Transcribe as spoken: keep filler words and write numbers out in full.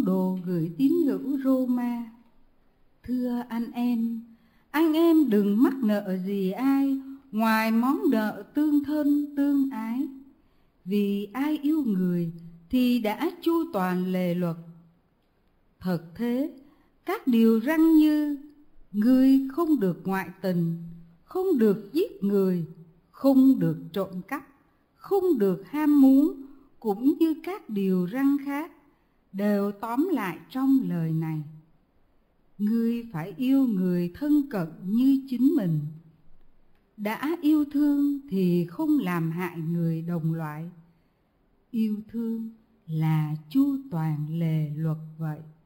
Đồ gửi tín hữu Roma. Thưa anh em, anh em đừng mắc nợ gì ai ngoài món nợ tương thân tương ái. Vì ai yêu người thì đã chu toàn lề luật. Thật thế, các điều răn như: ngươi không được ngoại tình, không được giết người, không được trộm cắp, không được ham muốn, cũng như các điều răn khác, đều tóm lại trong lời này: ngươi phải yêu người thân cận như chính mình. Đã yêu thương thì không làm hại người đồng loại. Yêu thương là chu toàn lề luật vậy.